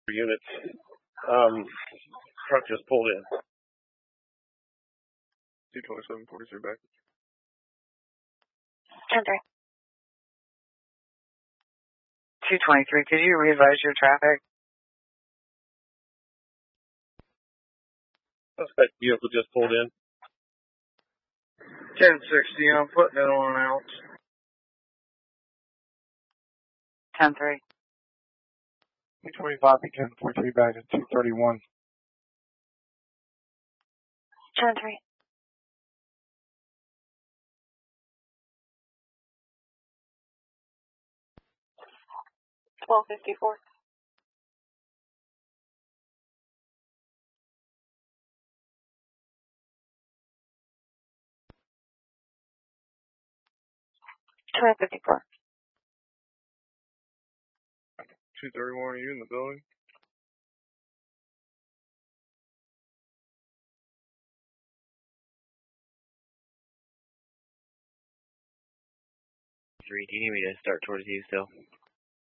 units. Truck just pulled in. 227, 43 back. 10-3. 223, could you revise your traffic? Suspect vehicle just pulled in. 1060, I'm putting it on out. 10-3. 225, 1043 back to 231. 10-3. 1254. 1254. 231, are you in the building? Do you need me to start towards you still?